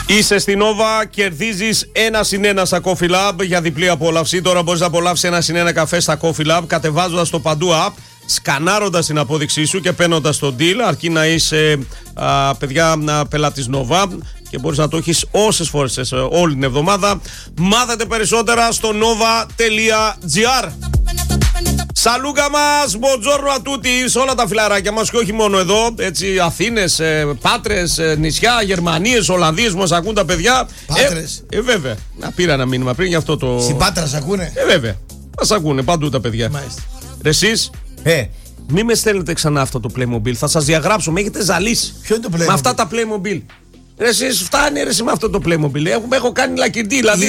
Είσαι στην Nova, κερδίζεις 1+1 στα Coffee Lab για διπλή απόλαυση. Τώρα μπορείς να απολαύσεις 1+1 καφέ στα Coffee Lab κατεβάζοντας το παντού app, σκανάροντας την απόδειξή σου και παίρνοντας το deal. Αρκεί να είσαι παιδιά πελάτης Nova και μπορείς να το έχεις όσες φορές όλη την εβδομάδα. Μάθετε περισσότερα στο nova.gr. Σαλούκα μας, μποτζόρνο ατούτι σε όλα τα φιλαράκια μας και όχι μόνο εδώ. Έτσι, Αθήνες, Πάτρες, νησιά, Γερμανίες, Ολλανδίες μας ακούν τα παιδιά. Πάτρες. Βέβαια. Να πήρα ένα μήνυμα πριν γι' αυτό το. Στην Πάτρα σ' ακούνε. Βέβαια. Μας ακούνε παντού τα παιδιά. Μάλιστα. Εσείς. Μη με στέλνετε ξανά αυτό το Playmobil. Θα σας διαγράψω. Με έχετε ζαλίσει. Ποιο είναι το Playmobil? Με αυτά τα Playmobil. Εσείς φτάνει ρε με αυτό το Playmobil. Έχω κάνει λακκιντή. Δηλαδή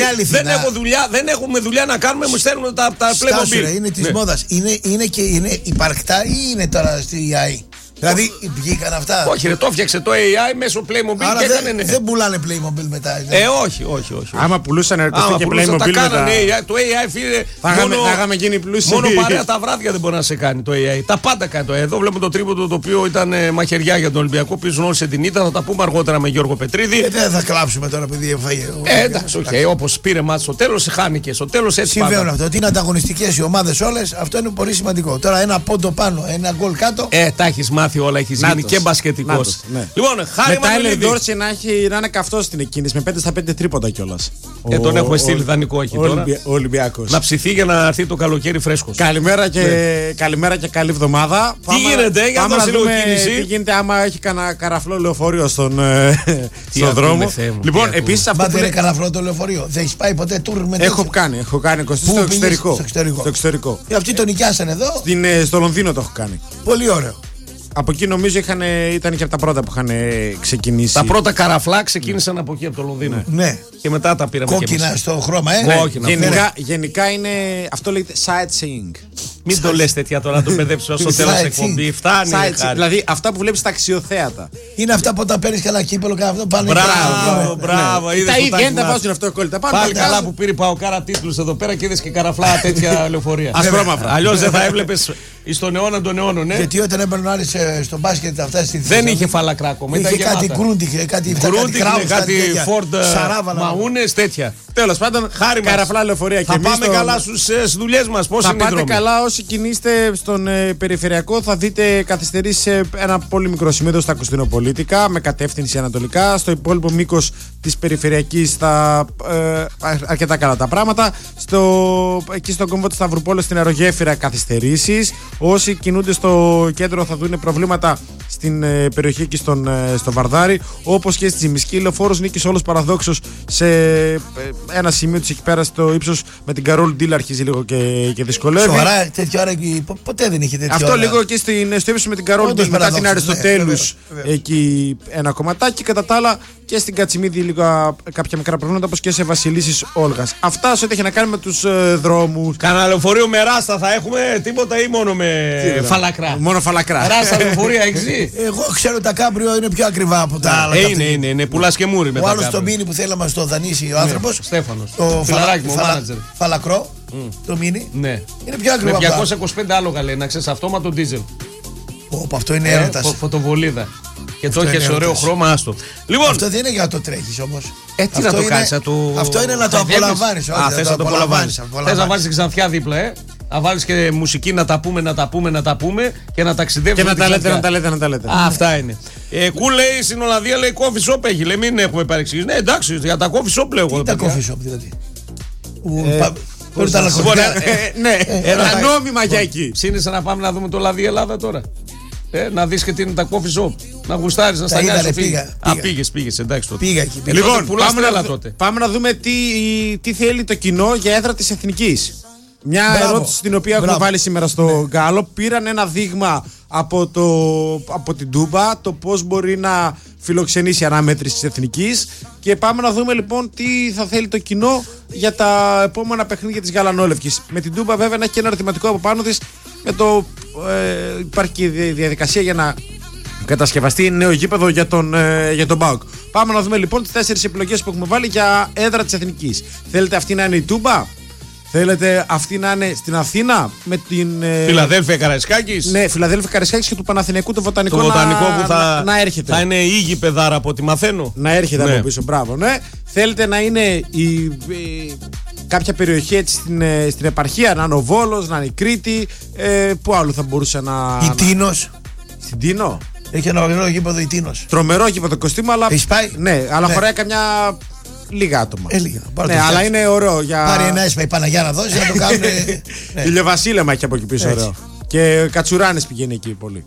δεν έχουμε δουλειά να κάνουμε. Μου στέλνουν τα Playmobil. Ρε, είναι της μόδας. Είναι υπαρκτά ή είναι τώρα στη AI? Δηλαδή βγήκαν αυτά. Όχι, ρε, το έφτιαξε το AI μέσω Playmobil. Άρα και έκανε. δεν πουλάνε Playmobil μετά. Όχι. Άμα πουλούσαν ερωτήσει και Playmobil τα κάνανε AI. Το AI, φίλε. Θα είχαμε γίνει πλούσιοι. Μόνο παρέα τα βράδια δεν μπορεί να σε κάνει το AI. Τα πάντα κάνει το AI. Εδώ βλέπουμε το τρίποντο το οποίο ήταν μαχαιριά για τον Ολυμπιακό. Πίζουν όλοι σε την ήττα. Θα τα πούμε αργότερα με Γιώργο Πετρίδη. Δεν θα κλάψουμε τώρα επειδή έφαγε. Εντάξει, όπως πήρε μάτι στο τέλος, χάνηκε. Στο τέλος έτσι πάντα. Συμβαίνουν αυτό. Ότι είναι ανταγωνιστικές οι ομάδες όλες. Αυτό είναι πολύ σημαντικό. Τώρα ένα πόντο πάνω, ένα γκολ κάτω. Τα έχεις μάθει όλα. Έχεις γίνει και μπασκετικός. Ναι. Λοιπόν, χάρη Τάιλερ Ντόρση να είναι καυτός στην εκκίνηση με 5-5 τρίποντα κιόλας. Τον έχουμε στείλει δανεικό εκεί τώρα. Ο Ολυμπιακός. Να ψηθεί για να έρθει το καλοκαίρι φρέσκος. Καλημέρα και καλή εβδομάδα. Τι γίνεται, για να δούμε τι γίνεται άμα έχει κανένα καραφλό λεωφορείο στον δρόμο. Λοιπόν, επίσης αυτό. Μα δεν είναι καραφλό το λεωφορείο. Δεν έχει πάει ποτέ τουρ με τέτοιο? Έχω κάνει στο εξωτερικό. Αυτοί το νοικιάσαν εδώ. Στο Λονδίνο το έχω κάνει. Πολύ ωραίο. Από εκεί νομίζω ήταν και από τα πρώτα που είχαν ξεκινήσει. Τα πρώτα καραφλά ξεκίνησαν από εκεί, από το Λονδίνο. Ναι. Και μετά τα πήραμε. Κόκκινα στο χρώμα, Γενικά είναι. Αυτό λέγεται sightseeing. Μην το λες τέτοια τώρα, να το παιδέψω στο τέλος της εκπομπή. Φτάνει. Δηλαδή αυτά που βλέπεις στα αξιοθέατα. Είναι αυτά που όταν παίρνεις κανένα κύπελο και αυτό πάνε. Μπράβο. Τα ίδια είναι, τα βάζουν αυτό κόλλητα. Πάλι καλά που πήρε Παοκάρα τίτλους εδώ πέρα και είδες και καραφλά τέτοια λεωφορεία. Ασπρόμαυρα. Αλλιώς δεν θα έβλεπες στον αιώνα των αιώνων, ναι. Γιατί όταν έμπαιναν άλλοι στο μπάσκετ αυτά στη δεν είχε φαλακρά ακόμα. Είχε κάτι Γκρούντιχ, κάτι Φόρντ Μαούνες, τέτοια. Τέλος πάντων, καραφλά λεωφορεία. Θα πάμε καλά στις δουλειές μας. Πώς είναι οι δρόμοι? Θα πάτε καλά όσοι κινείστε στον περιφερειακό. Θα δείτε καθυστερήσεις σε ένα πολύ μικρό σημείο στα Κωνσταντινοπολίτικα με κατεύθυνση ανατολικά. Στο υπόλοιπο μήκος της περιφερειακής θα αρκετά καλά τα πράγματα. Εκεί στον κόμβο της Σταυρουπόλεως στην Αερογέφυρα καθυστερήσεις. Όσοι κινούνται στο κέντρο θα δουν προβλήματα στην περιοχή εκεί στο Βαρδάρι, όπως και στη Τσιμισκή. Λεωφόρος Νίκης Όλος Παραδόξος σε ένα σημείο της εκεί πέρα στο ύψος με την Καρόλ Ντίλ αρχίζει λίγο και δυσκολεύει. Σοβαρά, τέτοια ώρα ποτέ δεν είχε τέτοια αυτό ώρα. λίγο και στο ύψος με την Καρόλ Ντίλ μετά την Αριστοτέλους εκεί ένα κομματάκι. Κατά τα άλλα και στην Κατσιμίδη λίγο κάποια μικρά προβλήματα, όπως και σε Βασιλίσσης Όλγας. Αυτά σε ό,τι έχει να κάνει με τους δρόμους. Κανένα λεωφορείο με ράστα θα έχουμε τίποτα ή μόνο με φαλακρά? Μόνο φαλακρά. Ράστα λεωφορεία έχει? Εγώ ξέρω τα κάμπριο είναι πιο ακριβά από τα άλλα. Είναι πουλάς και μούρι μετά. Ο άλλος το μίνι που θέλει να μας το δανείσει ο άνθρωπος. Στέφανος. Το φιλαράκι μου, μάνατζερ. Φαλακρό. Το μίνι. Ναι. Είναι πιο ακριβά. Με 225 άλογα λέει, να ξέρεις, αυτόματο ντίζελ. Αυτό είναι έρωτας. Φωτοβολίδα. Και το έχει σε ωραίο χρώμα, άστο. Λοιπόν, αυτό δεν είναι για να το τρέχεις όμως. Τι να το κάνεις, αυτό είναι να το απολαμβάνεις. Θες να το απολαμβάνεις. Θες να βάλεις ξανθιά δίπλα, να βάλεις και μουσική να τα πούμε και να ταξιδεύεις. Και να τα λέτε. Αυτά είναι. Κου λέει στην Ολλανδία λέει coffee shop έχει. Λέει μην έχουμε παρεξηγήσει. Ναι, εντάξει, για τα coffee shop λέω εγώ. Τι τα coffee shop δηλαδή? Ναι, ένα νόμιμα για εκεί. Σύνησε να πάμε να δούμε το Ολλανδία Ελλάδα τώρα. Να δεις και τι είναι τα coffee shop. Να γουστάρεις, να στανιάσεις. Πήγες, εντάξει τότε. Πήγα εκεί. Λοιπόν, πάμε να δούμε τι θέλει το κοινό για έδρα της Εθνικής. Μια ερώτηση την οποία έχουμε βάλει σήμερα στο Γκάλο. Πήραν ένα δείγμα από την Τούμπα το πώς μπορεί να φιλοξενήσει η αναμέτρηση της Εθνικής. Και πάμε να δούμε λοιπόν τι θα θέλει το κοινό για τα επόμενα παιχνίδια της Γαλανόλευκης. Με την Τούμπα βέβαια να έχει και ένα ερωτηματικό από πάνω της. Υπάρχει και διαδικασία για να κατασκευαστεί νέο γήπεδο για τον ΠΑΟΚ. Πάμε να δούμε λοιπόν τις 4 επιλογές που έχουμε βάλει για έδρα της Εθνικής. Θέλετε αυτή να είναι η Τούμπα? Θέλετε αυτή να είναι στην Αθήνα με την. Φιλαδέλφια Καραϊσκάκης. Ναι, Φιλαδέλφια Καραϊσκάκης και του Παναθηναϊκού το βοτανικό. Το βοτανικό που να έρχεται. Θα είναι ήγη πεδάρα από ό,τι μαθαίνω. Να έρχεται από πίσω, μπράβο, ναι. Θέλετε να είναι κάποια περιοχή έτσι στην επαρχία, να είναι ο Βόλος, να είναι η Κρήτη. Πού άλλο θα μπορούσε να. Η Τίνος. Στην Τίνο. Έχει ένα ωραίο γήπεδο η Τίνος. Τρομερό γήπεδο κοστίμα, αλλά. Έχει πάει. Ναι, αλλά χωράει καμιά. Λίγα άτομα. Λίγα. Ναι, αλλά είναι ωραίο για. Πάρει ένα έσπα η Παναγιά να δώσει να το κάνουν. Ηλιοβασίλεμα έχει από εκεί πίσω, ωραίο. Και Κατσουράνης πηγαίνει εκεί πολύ.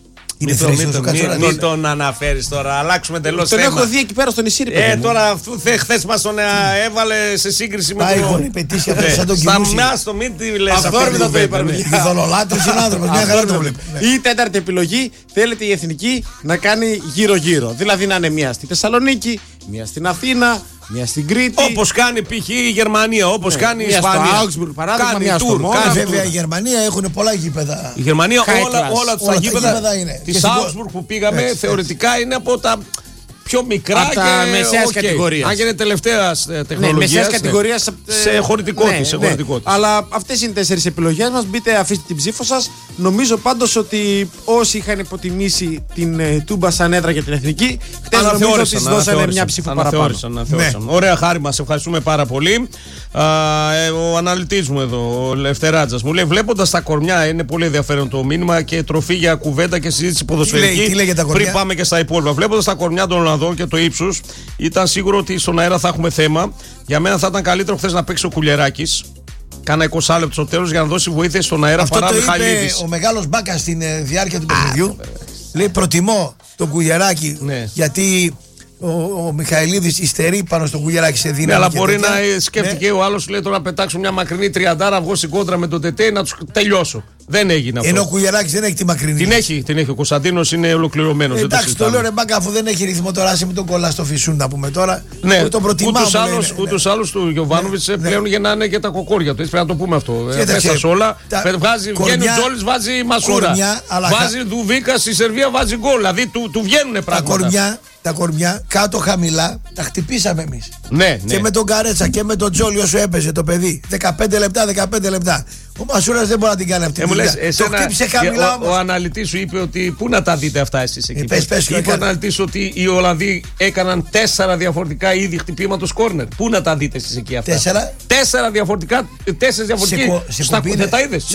Μην τον αναφέρεις τώρα, αλλάξουμε τελώς θέμα. Τον έχω δει εκεί πέρα στο νησί. Τώρα αυτού χθες μας τον έβαλε σε σύγκριση με τον. Πάει πετύχει σαν τον Κιμούση. Σταμιάστο, μην τη λες. Αυθόρμητα το είπαμε. Δολολάτρης είναι άνθρωπος, μια χαρά το βλέπει. Η τέταρτη επιλογή, θέλετε η Εθνική να κάνει γύρω-γύρω. Δηλαδή να είναι μία στη Θεσσαλονίκη, μία στην Αθήνα, μία στην Κρήτη. Όπως κάνει π.χ. η Γερμανία, όπως κάνει η Ισπανία. Στο Augsburg, παράδειγμα, μία στο Μόνα. Βέβαια η Γερμανία έχουν πολλά γήπεδα. Η Γερμανία όλα τα γήπεδα της Augsburg που πήγαμε θεωρητικά είναι από τα πιο μικρά από και τα μεσαίας κατηγορίας. Αν και είναι τελευταίας τεχνολογίας. Μεσαίας κατηγορίας σε χωρητικό της. Αλλά αυτές είναι οι 4 επιλογές μας. Μπείτε, αφήστε την ψήφο σας. Νομίζω πάντως ότι όσοι είχαν υποτιμήσει την Τούμπα σαν έδρα για την Εθνική, νομίζω ότι της δώσανε μια ψήφο παραπάνω. Ωραία, Χάρη, μας ευχαριστούμε πάρα πολύ. Ο αναλυτής μου εδώ, ο Λευτεράτζας, μου λέει: βλέποντας τα κορμιά, είναι πολύ ενδιαφέρον το μήνυμα και τροφή για κουβέντα και συζήτηση ποδοσφαιρική. Πριν πάμε και στα υπόλοιπα. Βλέποντας τα κορμιά των Ολλανδών και το ύψος, ήταν σίγουρο ότι στον αέρα θα έχουμε θέμα. Για μένα θα ήταν καλύτερο χθες να παίξει ο Κουλιεράκης. Κάνα 20 λεπτό στο τέλος για να δώσει βοήθεια στον αέρα παρά Μιχαηλίδης. Αυτό το είπε ο μεγάλος Μπάκας στην διάρκεια του παιχνιδιού. Λέει: προτιμώ τον Κουλιεράκη γιατί. Ο Μιχαηλίδης υστερεί πάνω στο Κουλιεράκη σε δύναμη. Ναι, αλλά μπορεί να σκέφτηκε ο άλλος, λέει τώρα να πετάξω μια μακρινή τριαντάρα, βγω στην κόντρα με τον Τετέ να τους τελειώσω. Δεν έγινε αυτό. Ενώ ο Κουλιεράκης δεν έχει τη μακρινή. Την έχει. Ο Κωνσταντίνος είναι ολοκληρωμένος. Εντάξει, το λέω ρε Μπάκα, αφού δεν έχει ρυθμό τώρα, άσε με τον κολλά στο Φυσούν να πούμε τώρα. Ναι, το προτιμάω. Ούτως άλλως του Γιωβάνοβιτς πλέον γεννάνε και τα κοκόρια του. Έτσι πρέπει να το πούμε αυτό. Μέσα σε όλα. Βγαίνει ο Τζόλης, βάζει μασούρα. Βάζει Δουβίκα στη Σερβία, βάζει γκολ. Δηλαδή του βγαίνουν πράγματα. Τα κορμιά κάτω χαμηλά τα χτυπήσαμε εμείς. Ναι. Και με τον Καρέτσα και με τον Τζόλι όσο έπαιζε το παιδί. 15 λεπτά. Ο Μασούρας δεν μπορεί να την κάνει αυτή τη δουλειά. Το χτύπησε χαμηλά όμως. Ο αναλυτής σου είπε ότι πού να τα δείτε αυτά εσείς εκεί. Είπε ο αναλυτής ότι οι Ολλανδοί έκαναν 4 διαφορετικά είδη χτυπήματος κόρνερ. Πού να τα δείτε εσείς εκεί αυτά. 4 διαφορετικοί. Δεν τα είδες.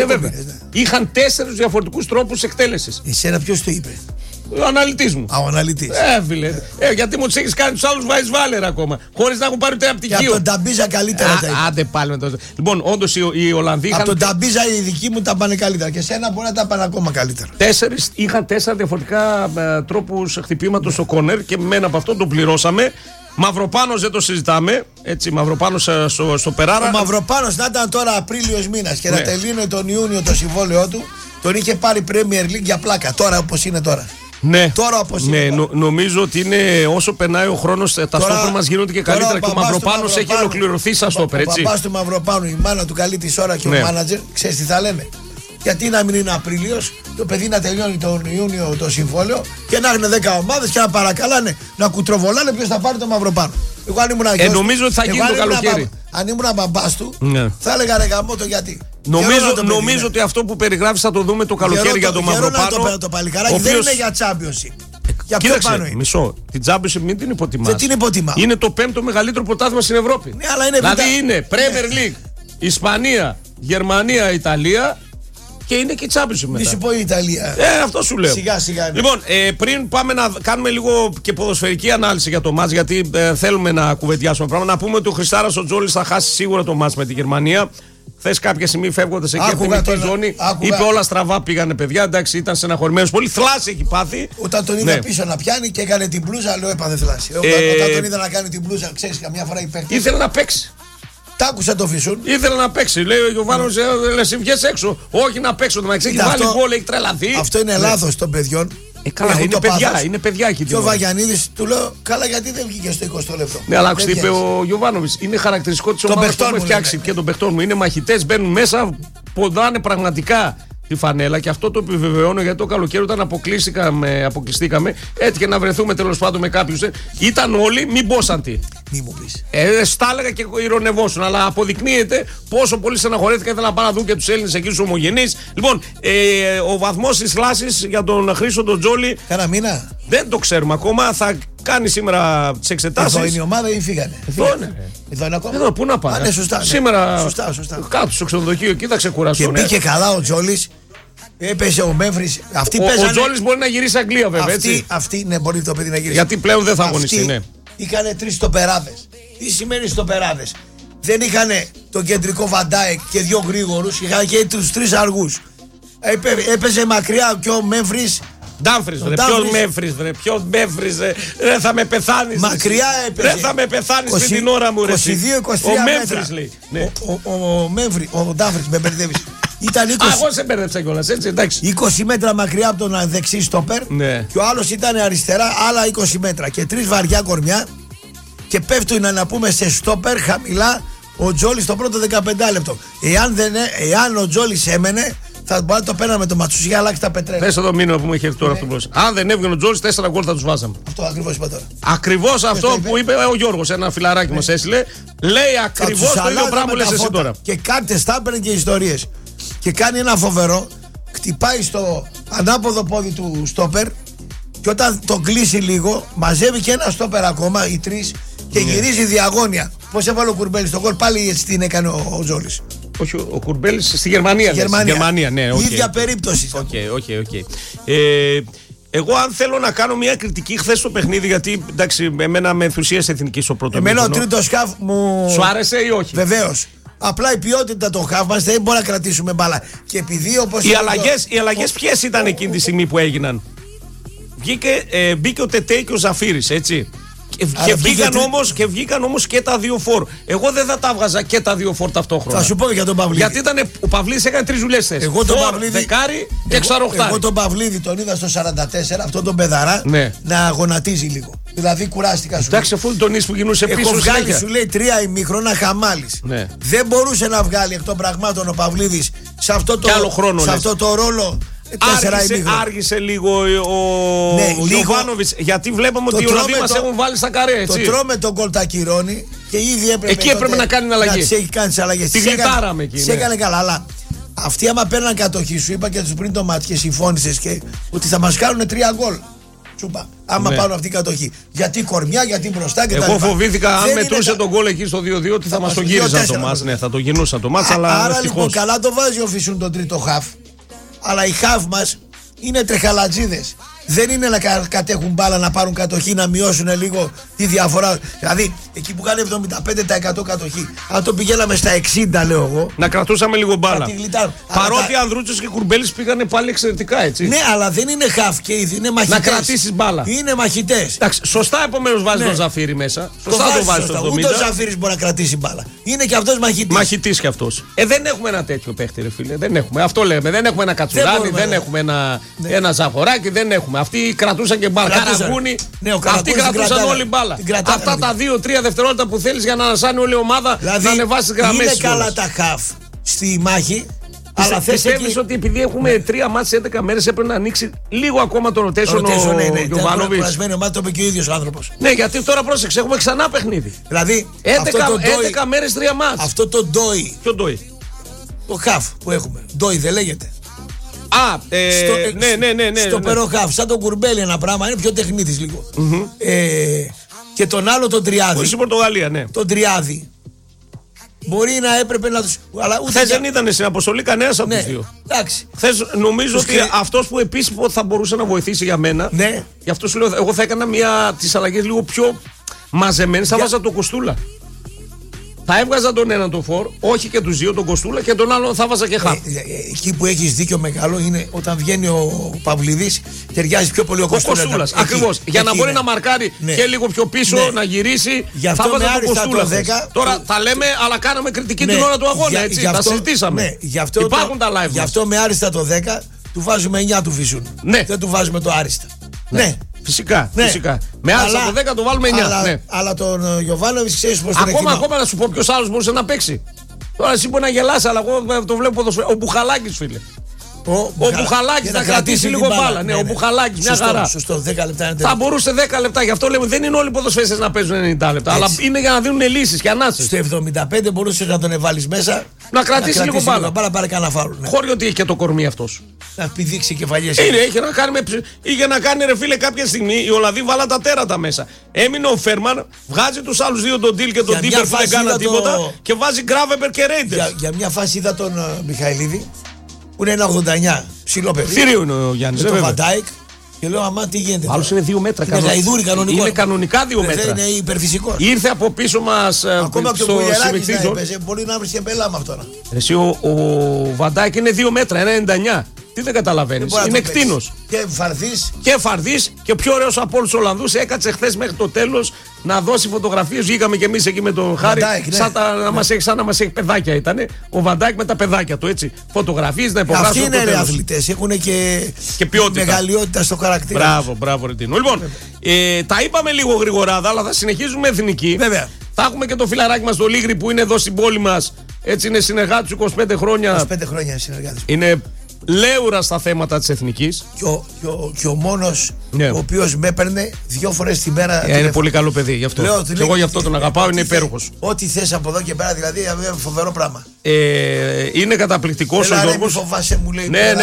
Είχαν 4 διαφορετικούς τρόπους εκτέλεσης. Εσένα ποιος το είπε? Ο αναλυτής μου. Ο αναλυτής. Φίλε. Γιατί μου τους έχεις κάνει τους άλλους βάιζβάλερ ακόμα. Χωρίς να έχουν πάρει ούτε από την από τον Ταμπίζα καλύτερα τα είπε. Άντε πάλι με το. Λοιπόν, όντως οι Ολλανδοί. Από τον Ταμπίζα οι δικοί μου τα πάνε καλύτερα. Και σένα μπορεί να τα πάνε ακόμα καλύτερα. Είχαν 4 διαφορετικά τρόπους χτυπήματος στο κόρνερ και με ένα από αυτό τον πληρώσαμε. Μαυροπάνος δεν το συζητάμε. Έτσι, Μαυροπάνος στο Περάρα. Ο Μαυροπάνος να ήταν τώρα Απρίλιος μήνας και να τελείωνε τον Ιούνιο το συμβόλαιό του. Τον είχε πάρει Premier League για πλάκα. Τώρα όπως είναι τώρα. Ναι, τώρα όπως είναι τώρα. Νομίζω ότι είναι όσο περνάει ο χρόνος τα στόπερ μας γίνονται και καλύτερα. Και ο Μαυροπάνος έχει ολοκληρωθεί σαν στόπερ. Ο παπάς του Μαυροπάνου, η μάνα του καλεί τη ώρα και ο μάνατζερ, ξέρεις τι θα λένε. Γιατί να μην είναι Απρίλιος, το παιδί να τελειώνει τον Ιούνιο το συμβόλαιο και να έχουν 10 ομάδες και να παρακαλάνε να κουτροβολάνε ποιος θα πάρει τον Μαυροπάνο. Εγώ αν ήμουν νομίζω ότι θα γίνει το καλοκαίρι. Αν ήμουν μπαμπάς του, θα έλεγα ρε γαμώ το γιατί. Νομίζω ότι αυτό που περιγράφεις θα το δούμε το καλοκαίρι για τον Μαυροπάνο. Το παλικάράκι δεν είναι για Championship. Για ποιο πάνω είναι. Μισό. Την Championship μην την υποτιμάς. Δεν την υποτιμά. Είναι το 5ο μεγαλύτερο πρωτάθλημα στην Ευρώπη. Ναι, αλλά είναι δηλαδή είναι Premier League, Ισπανία, Γερμανία, Ιταλία. Και είναι και Championship μετά. Μη σου πω η Ιταλία. Αυτό σου λέω. Σιγά. Λοιπόν, πριν πάμε να κάνουμε λίγο και ποδοσφαιρική ανάλυση για το μάτς, γιατί θέλουμε να κουβεντιάσουμε πράγματα. Να πούμε ότι ο Χριστάρας ο Τζόλης θα χάσει σίγουρα το μάτς με τη Γερμανία. Χθες κάποια στιγμή φεύγοντας εκεί από την μεικτή ζώνη, είπε όλα στραβά πήγανε παιδιά. Εντάξει, ήταν στεναχωρημένος. Πολύ θλάση έχει πάθει. Όταν τον είδα πίσω να πιάνει και έκανε την μπλούζα, λέω έπαθε θλάση. Όταν τον είδα να κάνει την μπλούζα, ξέρεις, καμιά φορά υπέρ. Ήθελε να παίξει. Τ' άκουσα το Φυσούν. Ήθελε να παίξει. Λέει ο Γιωβάνος, λες βγες έξω. Όχι να παίξω. Να έχει βάλει γκολ, έχει τρελαθεί. Αυτό είναι λάθος των παιδιών. Καλά, είναι παιδιά εκεί. Και ο Βαγιανίδης του λέω, καλά γιατί δεν βγήκε στο 20 λεπτό. Ναι, αλλά άκουστε, είπε ο Γιωβάνοβιτς, είναι χαρακτηριστικό της ομάδας που έχουμε φτιάξει και των παιχτών μου. Είναι μαχητές, μπαίνουν μέσα, ποντάνε πραγματικά. τη φανέλα και αυτό το επιβεβαιώνω γιατί το καλοκαίρι όταν αποκλειστήκαμε, έτυχε να βρεθούμε τέλος πάντων με κάποιους. Ήταν όλοι, μην μπόσαντοι. Μη μου πεις. Στα έλεγα και ηρωνευόσουν, αλλά αποδεικνύεται πόσο πολύ στεναχωρέθηκα. Ήθελα να πάω να δουν και τους Έλληνες εκεί τους ομογενείς. Λοιπόν, ο βαθμός της θλάσσης για τον Χρήστο τον Τζόλι. Κάνα μήνα. Δεν το ξέρουμε ακόμα. Θα κάνει σήμερα τις εξετάσεις. Εδώ είναι η ομάδα ή φύγανε? Εδώ είναι ακόμα. Εδώ, πού να πάνε. Ναι, σωστά. Σήμερα Σωστά. κάτω στο ξενοδοχείο εκεί θα ξεκουραστούν. Και μπήκε καλά ο Τζόλις. Έπεσε ο Μέμφρης. Ο Τζόλις μπορεί να γυρίσει Αγγλία βέβαια. Αυτή, ναι, μπορεί το παιδί να γυρίσει. Γιατί πλέον δεν θα αγωνιστεί. Ναι. Είχανε 3 στοπεράδες. Τι σημαίνει στοπεράδες? Δεν είχανε τον κεντρικό Βαντάεκ και 2 γρήγορους. Είχαν και τους 3 αργούς. Έπαιζε μακριά και ο Μέμφρης. Ντάμφρις, ποιος Μέμφρης, ρε θα με πεθάνεις. Μακριά έπαιζε. Ρε θα με πεθάνεις με την ώρα μου, ρε. 22-23 μέτρα. Λέει. Ναι. Ο Ντάμφρις, με μπερδεύεις. Ήταν 20. Εγώ σε μπέρδεψα κιόλας, έτσι, εντάξει. 20 μέτρα μακριά από τον δεξί στόπερ. Ναι. Και ο άλλος ήταν αριστερά, άλλα 20 μέτρα. Και 3 βαριά κορμιά. Και πέφτουν να πούμε σε στόπερ χαμηλά ο Τζόλις στο πρώτο 15 λεπτό. Εάν ο Τζόλις έμενε, θα μπορεί να το παίρναμε το Ματσούσι για αλλάξει τα πετρέλαια. Πες εδώ μήνυμα που μου έχει έρθει τώρα αυτό που αν δεν έβγαινε ο Τζόλις, 4 γκολ θα τους βάζαμε. Αυτό ακριβώς είπα τώρα. Ακριβώς αυτό που είπε ο Γιώργος, ένα φιλαράκι μας έστειλε. Λέει ακριβώς το ίδιο πράγμα που λες εσύ τώρα. Και κάτι τα έπαιρνε και ιστορίες. Και κάνει ένα φοβερό, χτυπάει στο ανάποδο πόδι του στόπερ. Και όταν το κλείσει λίγο, μαζεύει και ένα στόπερ ακόμα, οι 3, και γυρίζει διαγώνια. Πώς έβαλε ο Κουρμπέλης στον γκολ, πάλι έτσι την έκανε ο Τζόλις. Όχι, ο Κουρμπέλης στη Γερμανία. Γερμανία, ναι, η ίδια περίπτωση. Οκ. Εγώ, αν θέλω να κάνω μια κριτική χθες στο παιχνίδι, γιατί εντάξει, εμένα με ενθουσίασε εθνική στο πρώτο εμένα ο τρίτος χαφ μου. Σου άρεσε ή όχι? Βεβαίως. Απλά η ποιότητα των χαφ μας δεν μπορεί να κρατήσουμε μπάλα. Και επειδή όπως. Οι αλλαγές ποιες ήταν εκείνη τη στιγμή που έγιναν? Μπήκε ο Τετέ και ο Ζαφύρης, έτσι. Και βγήκαν όμως και τα 2 φορ. Εγώ δεν θα τα έβγαζα και τα 2 φορ ταυτόχρονα. Θα σου πω για τον Παυλίδη. Γιατί ο Παυλίδης έκανε 3 δουλειές θέσεις. Εγώ τον Παυλίδη. Δεκάρι και εξαροχτάρι. Εγώ τον Παυλίδη τον είδα στο 44, αυτόν τον παιδαρά, ναι, να γονατίζει λίγο. Δηλαδή κουράστηκα σου. Εντάξει, αφού τον εις που γινούσε πίσω. Έχω βγάλει, σου λέει, 3 ημίχρονα χαμάλης. Ναι. Δεν μπορούσε να βγάλει εκ των πραγμάτων ο Παυλίδης σε αυτό το ρόλο. Άργησε λίγο ο Γιωβάνοβιτς, γιατί βλέπαμε ότι οι Ολλανδοί μας έχουν βάλει στα καρέ, έτσι. Το τρώμε τον γκολ τα κυρώνει και ήδη έπρεπε να κάνει αλλαγή. Να τις έχει κάνει τις αλλαγές. Τη γλιτάραμε εκεί. Σε έκανε καλά, αλλά αυτοί άμα παίρναν κατοχή, σου είπα και τους πριν το μάτς και συμφώνησες και ότι θα μας κάνουν 3 γκολ. Τσούπα. Άμα πάρουν αυτή η κατοχή. Γιατί κορμιά, γιατί μπροστά και τα λοιπά. Εγώ φοβήθηκα αν μετρούσε τον γκολ εκεί στο 2-2 ότι θα μας το γύριζαν το μάτς. Ναι, θα το γινούσαν το μάτς, αλλά. Άρα λοιπόν καλά το βάζει ο Φυσούν τον τρίτο χαφ. Αλλά οι χαφ μας είναι τρεχαλατζίδες. Δεν είναι να κατέχουν μπάλα, να πάρουν κατοχή, να μειώσουν λίγο τη διαφορά. Δηλαδή εκεί που κάνει 75% κατοχή, αν το πηγαίναμε στα 60, λέω εγώ. Να κρατούσαμε λίγο μπάλα. Παρότι Ανδρούτσος και Κουρμπέλης πήγανε πάλι εξαιρετικά, έτσι. Ναι, αλλά δεν είναι χαφ και είναι μαχητές. Να κρατήσεις μπάλα. Είναι μαχητές. Εντάξει, σωστά επομένως βάζει τον Ζαφύρι μέσα. Σωστά το βάζει τον Ζαφύρι. Ούτε ο Ζαφύρης μπορεί να κρατήσει μπάλα. Είναι και αυτός μαχητής. Μαχητής κι αυτός. Δεν έχουμε ένα τέτοιο παίχτη, ρε φίλε. Δεν έχουμε. Αυτό λέμε. Δεν έχουμε ένα Κατσουράνι, δεν έχουμε ένα Ζαχοράκι, δεν έχουμε. Αυτοί κρατούσαν και μπάλα. Καραγκούνι. Αυτοί κρατούσαν όλη μπάλα. Αυτά τα 2-3 δευτερόλεπτα που θέλεις για να ανασάνει όλη η ομάδα, δηλαδή, να ανεβάσει τις γραμμές. Είναι καλά τα χαφ στη μάχη. Αλλά πιστεύεις ότι επειδή έχουμε 3 μάτς σε 11 μέρες έπρεπε να ανοίξει λίγο ακόμα το rotation ο Γιωβάνοβιτς? Κουρασμένη ομάδα, το είπε και ο ίδιος ο άνθρωπος. Ναι, γιατί τώρα πρόσεξε, έχουμε ξανά παιχνίδι. Δηλαδή 11 μέρες 3 μάτς. Αυτό το ντόι. Ποιο ντόι? Το χαφ που έχουμε. Ντόι δεν λέγεται? Ναι. Στο περοχάφ, σαν τον Κουρμπέλη ένα πράγμα, είναι πιο τεχνίτης λίγο. Και τον άλλο τον Τριάδη. Μπορεί στην Πορτογαλία, ναι. Τον Τριάδη. Μπορεί να έπρεπε να τους. Χθες δεν ήταν στην αποστολή κανένας από τους δύο. Εντάξει. Χθες νομίζω ότι αυτός που επίσης θα μπορούσε να βοηθήσει για μένα. Ναι. Γι' αυτό σου λέω, εγώ θα έκανα τις αλλαγές λίγο πιο μαζεμένες. Θα βάζα το Κοστούλα. Θα έβγαζα τον έναν τον φορ, όχι και τους δύο, τον Κοστούλα, και τον άλλον θα βάζα και χάπ. Εκεί που έχεις δίκιο μεγάλο είναι όταν βγαίνει ο Παυλίδης, ταιριάζει πιο πολύ ο Κοστούλας. Ακριβώς. Για να μπορεί να μαρκάρει και λίγο πιο πίσω, να γυρίσει. Θα βάζα τον Κοστούλα. Τώρα τα λέμε, αλλά κάναμε κριτική την ώρα του αγώνα. Έτσι. Τα συζητήσαμε. Υπάρχουν τα live. Γι' αυτό με άριστα το 10 του βάζουμε 9 του Φυσούν. Δεν του βάζουμε το άριστα. Ναι. Φυσικά. Με άριστα το 10 το βάλουμε 9. Αλλά τον Γιωβάνοβιτς ξέρεις πώς τον εκτιμάω. Ακόμα να σου πω ποιος άλλος μπορούσε να παίξει. Τώρα εσύ μπορεί να γελάσει, αλλά εγώ το βλέπω ποδοσφαιρικό. Ο Μπουχαλάκης, φίλε. Ο Μπουχαλάκης να κρατήσει λίγο μπάλα. Ναι, ο Μπουχαλάκης μια χαρά. Σωστό, 10 λεπτά. Θα μπορούσε 10 λεπτά. Γι' αυτό λέμε δεν είναι όλοι οι ποδοσφαιριστές να παίζουν 90 λεπτά. Αλλά είναι για να δίνουν λύσεις και ανάσες. Στο 75 μπορούσε να τον βάλεις μέσα. Να κρατήσει λίγο μπάλα. Πάρε κανένα φάουλ. Χωρίς ότι έχει και το κορμί αυτός. Να πηδήξει κεφαλιές. Είχε να κάνει ρε φίλε κάποια στιγμή. Οι Ολλανδοί βάλαν τα τέρατα μέσα. Έμεινε ο Φέρμαν, βγάζει τους άλλους δύο, τον Ντίλ και τον Ντίπερ που δεν κάναν τίποτα και βάζει Γκράβεμπερ και Ρέιντερς. Για μια φάση είδα τον Μιχαηλίδη που είναι 1,89 ψηλό παιδί. Θηρίο είναι ο Γιάννης. Με τον Βαντάικ. Και λέω, αμά τι γίνεται. Άλλος είναι 2 μέτρα. Είναι γαϊδούρι κανονικό. Είναι κανονικά 2 μέτρα. Δεν είναι υπερφυσικός. Ήρθε από πίσω μας ακόμα και ο Κουλιεράκης να έπαιζε. Μπορεί να βρει και μπελά με αυτό. Εσύ ο Βαντάικ είναι 2 μέτρα, 1,99. Τι δεν καταλαβαίνεις. Είναι κτήνος. Και φαρδής και πιο ωραίος από όλους τους Ολλανδούς. Έκατσε χθες μέχρι το τέλος να δώσει φωτογραφίες. Βγήκαμε κι εμείς εκεί με τον Χάρη. Σαν να μας έχει παιδάκια ήταν. Ο Βαντάικ με τα παιδάκια του έτσι. Φωτογραφίες να υπογράψουν. Αυτοί είναι αθλητές. Έχουν και ποιότητα. Μεγαλειότητα στο χαρακτήρα. Μπράβο, Ρετίνο. Λοιπόν, τα είπαμε λίγο γρηγοράδα, αλλά θα συνεχίζουμε εθνική. Βέβαια. Θα έχουμε και το φιλαράκι μας το Λίγρη που είναι εδώ στην πόλη μας. Έτσι είναι συνεργάτης 25 χρόνια. 25 χρόνια συνεργάτης. Είναι λέουρα στα θέματα της εθνικής. Και ο μόνος ο οποίος με έπαιρνε 2 φορές τη μέρα. Είναι πολύ καλό παιδί γι' αυτό. Και εγώ γι' αυτό τον αγαπάω, είναι υπέροχος. Ό,τι θες από εδώ και πέρα, δηλαδή φοβερό πράγμα. Είναι καταπληκτικός ο Γιώργος. Φοβάσαι, μου λέει. Ναι,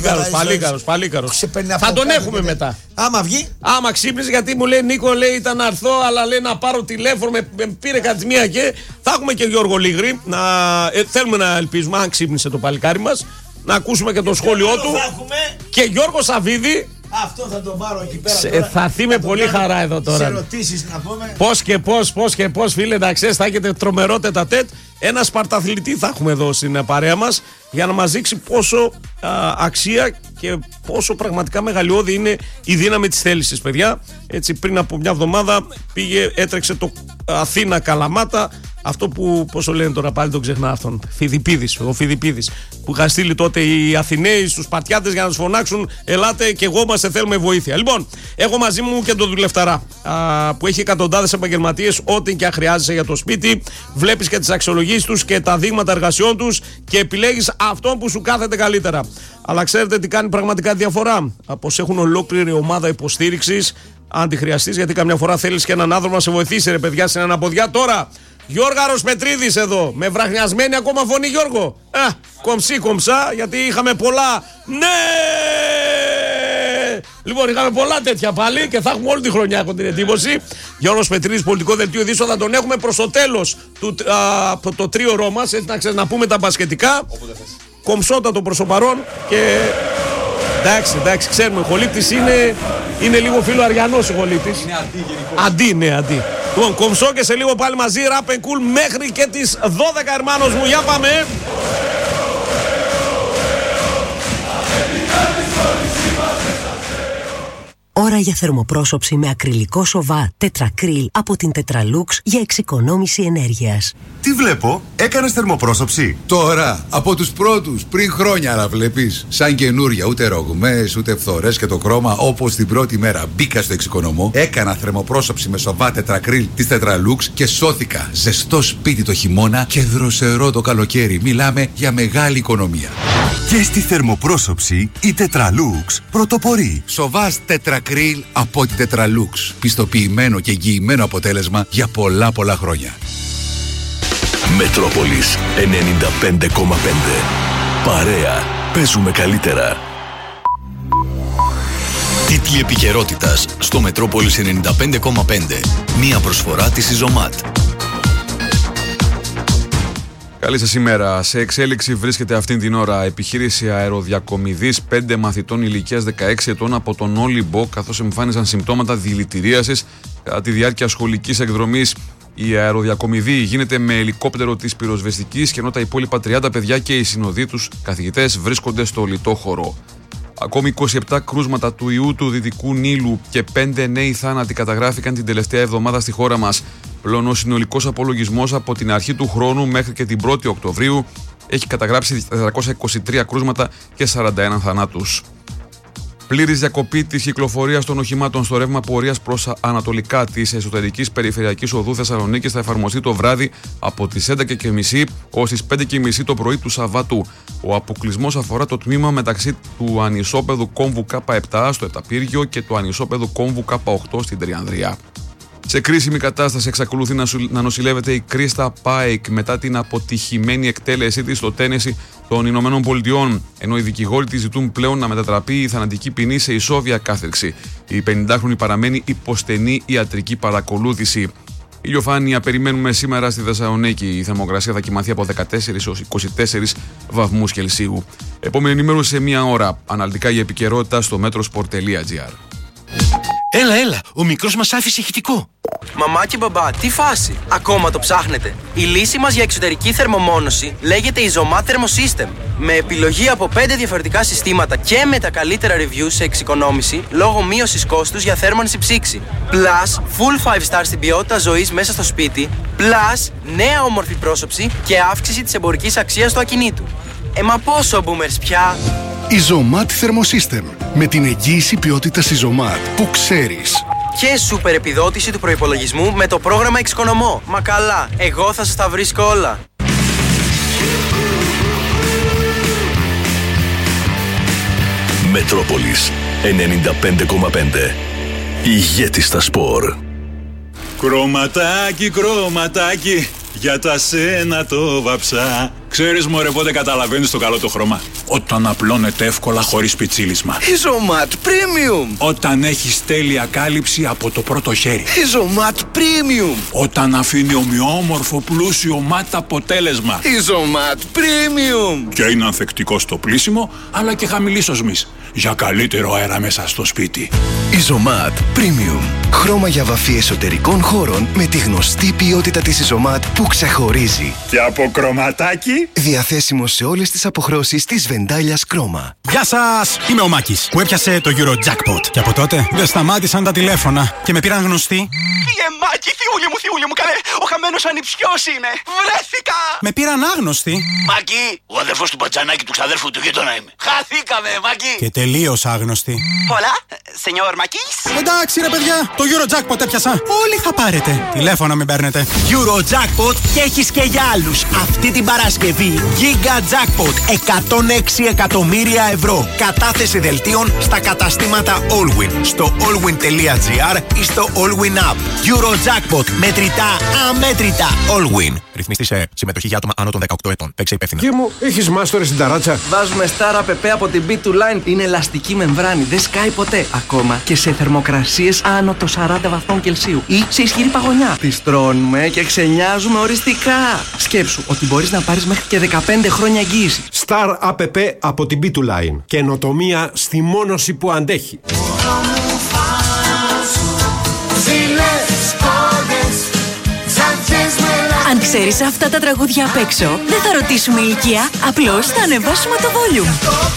παλίκαρος. Θα τον έχουμε μετά. Άμα βγει. Άμα ξύπνησε, γιατί μου λέει Νίκο, λέει ήταν να έρθω, αλλά λέει να πάρω τηλέφωνο. Με πήρε κάτι μία και θα έχουμε και Γιώργο Λίγρη. Θέλουμε να ελπίζουμε, αν ξύπνησε το παλικάρι μας, να ακούσουμε και το σχόλιο του. Και Γιώργο Σαββίδη. Αυτό θα τον πάρω εκεί πέρα. Θα έρθει με πολύ χαρά εδώ τώρα. Σε ερωτήσεις να πούμε. Πώς και πώς, φίλε, να ξέρεις, θα έχετε τρομερό τετατέτ. Ένα σπαρταθλητή θα έχουμε εδώ στην παρέα μας για να μας δείξει πόσο αξία και πόσο πραγματικά μεγαλειώδη είναι η δύναμη της θέλησης, παιδιά. Έτσι, πριν από μια εβδομάδα έτρεξε το Αθήνα Καλαμάτα. Αυτό που, πόσο λένε τώρα πάλι, τον ξεχνά αυτόν. Ο Φιδιπίδης. Που είχα στείλει τότε οι Αθηναίοι στους Σπαρτιάτες για να τους φωνάξουν: ελάτε και εγώ μας θέλουμε βοήθεια. Λοιπόν, έχω μαζί μου και τον δουλευταρά που έχει εκατοντάδες επαγγελματίες, ό,τι και αν χρειάζεσαι για το σπίτι. Βλέπεις και τις αξιολογήσεις τους και τα δείγματα εργασιών τους και επιλέγεις αυτόν που σου κάθεται καλύτερα. Αλλά ξέρετε τι κάνει πραγματικά διαφορά? Πως έχουν ολόκληρη ομάδα υποστήριξης αν τη χρειαστείς, γιατί καμιά φορά θέλεις και έναν άνθρωπο να σε βοηθήσει, ρε παιδιά, στην αναποδιά. Τώρα Γιώργαρος Πετρίδης εδώ, με βραχνιασμένη ακόμα φωνή, Γιώργο. Κομψά, γιατί είχαμε πολλά. Ναι! Λοιπόν, είχαμε πολλά τέτοια πάλι και θα έχουμε όλη τη χρονιά, έχω την εντύπωση. Γιώργος Πετρίδης, πολιτικό δελτίο ειδήσεων, θα τον έχουμε προς το τέλος το τρίωρό μας, έτσι να ξέρεις, να πούμε τα μπασκετικά. Κομψότατο προς το παρόν και... Εντάξει, ξέρουμε, ο Χολύπτης είναι λίγο φίλο Αριανός ο Χολύπτης. Είναι αντί γενικώς. Αντί. Λοιπόν, Κομψό και σε λίγο πάλι μαζί, Rap and Cool μέχρι και τις 12, ερμάνος μου. Για πάμε. Ώρα για θερμοπρόσωψη με ακριλικό σοβά τετρακρίλ από την Tetralux για εξοικονόμηση ενέργειας. Τι βλέπω, έκανες θερμοπρόσωψη? Τώρα, από τους πρώτους, πριν χρόνια να βλέπεις. Σαν καινούρια, ούτε ρογμές, ούτε φθορές και το χρώμα. Όπως την πρώτη μέρα μπήκα στο εξοικονομώ, έκανα θερμοπρόσωψη με σοβά τετρακρίλ της Tetralux και σώθηκα. Ζεστό σπίτι το χειμώνα και δροσερό το καλοκαίρι. Μιλάμε για μεγάλη οικονομία. Και στη θερμοπρόσωψη η Tetralux πρωτοπορεί. Σοβάς τετρακρίλ από την Tetralux. Πιστοποιημένο και εγγυημένο αποτέλεσμα για πολλά χρόνια. Μετρόπολης 95,5. Παρέα. Παίζουμε καλύτερα. Τίτλοι επικαιρότητας στο Μετρόπολης 95,5. Μία προσφορά της Ιζωμάτ. Καλή σας ημέρα. Σε εξέλιξη βρίσκεται αυτήν την ώρα επιχείρηση αεροδιακομιδής 5 μαθητών ηλικίας 16 ετών από τον Όλυμπο, καθώς εμφάνιζαν συμπτώματα δηλητηρίασης κατά τη διάρκεια σχολικής εκδρομής. Η αεροδιακομιδή γίνεται με ελικόπτερο της πυροσβεστικής, και ενώ τα υπόλοιπα 30 παιδιά και οι συνοδοί τους καθηγητές βρίσκονται στο λιτό χώρο. Ακόμη 27 κρούσματα του ιού του Δυτικού Νείλου και 5 νέοι θάνατοι καταγράφηκαν την τελευταία εβδομάδα στη χώρα μας. Πλέον ο συνολικός απολογισμός από την αρχή του χρόνου μέχρι και την 1η Οκτωβρίου έχει καταγράψει 423 κρούσματα και 41 θανάτους. Πλήρης διακοπή της κυκλοφορίας των οχημάτων στο ρεύμα πορείας προς ανατολικά της εσωτερικής περιφερειακής οδού Θεσσαλονίκης θα εφαρμοστεί το βράδυ από τις 11.30 ως τις 5.30 το πρωί του Σαββάτου. Ο αποκλεισμός αφορά το τμήμα μεταξύ του ανισόπεδου κόμβου K7 στο Εταπήργιο και του ανισόπεδου κόμβου K8 στην Τριανδρία. Σε κρίσιμη κατάσταση εξακολουθεί να νοσηλεύεται η Κρίστα Πάικ μετά την αποτυχημένη εκτέλεσή της στο Τένεσι των Ηνωμένων Πολιτειών, ενώ οι δικηγόροι της ζητούν πλέον να μετατραπεί η θανατική ποινή σε ισόβια κάθριξη. Η 50χρονη παραμένει υπό στενή ιατρική παρακολούθηση. Ηλιοφάνεια περιμένουμε σήμερα στη Θεσσαλονίκη. Η θερμοκρασία θα κοιμαθεί από 14 έως 24 βαθμούς Κελσίου. Επόμενη ενημέρωση σε μία ώρα. Αναλυτικά η επικαιρότητα στο metrosport.gr. Έλα, ο μικρός μας άφησε ηχητικό. Μαμά και μπαμπά, τι φάση, ακόμα το ψάχνετε? Η λύση μας για εξωτερική θερμομόνωση λέγεται Isomat Thermosystem. Με επιλογή από 5 διαφορετικά συστήματα και με τα καλύτερα reviews σε εξοικονόμηση λόγω μείωσης κόστους για θέρμανση ψήξη. Plus, full 5 star στην ποιότητα ζωής μέσα στο σπίτι. Plus, νέα όμορφη πρόσωψη και αύξηση της εμπορικής αξίας του ακινήτου. Μα πόσο boomers πια? Isomat Thermosystem. Με την εγγύηση ποιότητας Isomat που ξέρεις. Και σούπερ επιδότηση του προϋπολογισμού με το πρόγραμμα Εξοικονομώ. Μα καλά, εγώ θα σας τα βρίσκω όλα. Μετρόπολης 95,5. Ηγέτης στα σπορ. Κρωματάκι, για τα σένα το βαψά. Ξέρεις μωρέ πότε καταλαβαίνεις το καλό το χρώμα? Όταν απλώνεται εύκολα χωρίς πιτσίλισμα. Isomat Premium. Όταν έχεις τέλεια κάλυψη από το πρώτο χέρι. Isomat Premium. Όταν αφήνει ομοιόμορφο πλούσιο ματ αποτέλεσμα. Isomat Premium. Και είναι ανθεκτικό στο πλύσιμο αλλά και χαμηλής οσμής, για καλύτερο αέρα μέσα στο σπίτι. Isomat Premium. Χρώμα για βαφή εσωτερικών χώρων με τη γνωστή ποιότητα της Isomat που ξεχωρίζει. Και από κρωματάκι. Διαθέσιμο σε όλες τις αποχρώσεις της Βεντάλιας Κρόμα. Γεια σας! Είμαι ο Μάκης που έπιασε το Eurojackpot. Και από τότε δεν σταμάτησαν τα τηλέφωνα και με πήραν γνωστοί. Φύγε Μάκη, θιούλη μου, καλέ! Ο χαμένος ανιψιός είμαι! Βρέθηκα! Με πήραν άγνωστοι. Μάκη, ο αδερφός του Μπατζανάκη του ξαδέρφου του γείτονα είμαι. Χαθήκαμε, Μάκη! Και τελείως άγνωστοι. Πολλά, σενιόρ Μάκης. Εντάξει ρε παιδιά, το Eurojackpot έπιασα. Όλοι θα πάρετε. Τηλέφωνα μην παίρνετε. Eurojackpot και έχεις και για άλλους. Αυτή την Παρασκευή Giga Jackpot 106 εκατομμύρια ευρώ. Κατάθεση δελτίων στα καταστήματα Allwin, στο allwin.gr ή στο Allwin App. Eurojackpot. Μετρητά, αμέτρητα. Allwin. Ρυθμιστή σε συμμετοχή για άτομα άνω των 18 ετών. Παίξε υπεύθυνα. Γεια μου, έχεις μάστορες στην ταράτσα? Βάζουμε Star App από την B2Line. Είναι ελαστική μεμβράνη, δεν σκάει ποτέ. Ακόμα και σε θερμοκρασίες άνω των 40 βαθμών Κελσίου ή σε ισχυρή παγωνιά. Τις τρώνουμε και ξενιάζουμε οριστικά. Σκέψου ότι μπορείς να πάρεις μέχρι και 15 χρόνια εγγύηση. Star App από την B2Line. Καινοτομία στη μόνωση που αντέχει. Αν ξέρεις αυτά τα τραγούδια απ' έξω, δεν θα ρωτήσουμε ηλικία, απλώς θα ανεβάσουμε το volume.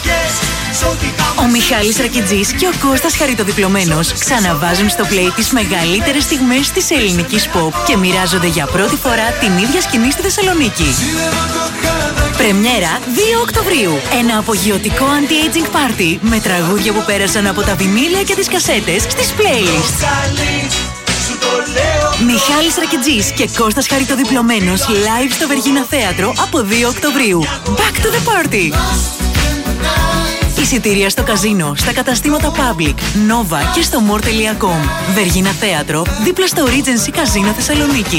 Ο Μιχάλης Ρακιτζής και ο Κώστας Χαριτοδιπλωμένος ξαναβάζουν στο play τις μεγαλύτερες στιγμές της ελληνικής pop και μοιράζονται για πρώτη φορά την ίδια σκηνή στη Θεσσαλονίκη. Πρεμιέρα 2 Οκτωβρίου. Ένα απογειωτικό anti-aging party με τραγούδια που πέρασαν από τα βινίλια και τις κασέτες στις playlists. Μιχάλης Ρακιτζής και Κώστας Χαριτοδιπλωμένος live στο Βεργίνα Θέατρο από 2 Οκτωβρίου. Back to the party! Εισιτήρια στο καζίνο, στα καταστήματα Public, Nova και στο more.com. Βεργίνα Θέατρο, δίπλα στο Regency Καζίνο Θεσσαλονίκη.